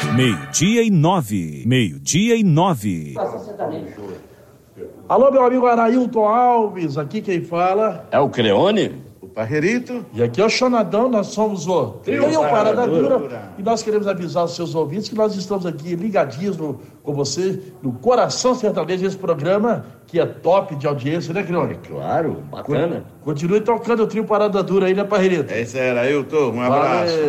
12:09. 12:09. Alô, meu amigo Arailton Alves, aqui quem fala é o Creone? O Parrerito. E aqui é o Xonadão, nós somos o Trio Parada Dura. E nós queremos avisar os seus ouvintes que nós estamos aqui ligadinhos com você, no Coração Sertanejo, esse programa que é top de audiência, né, Creone? Claro, bacana. Continue tocando o Trio Parada Dura aí, né, Parrerito? É isso aí, Arailton, um abraço.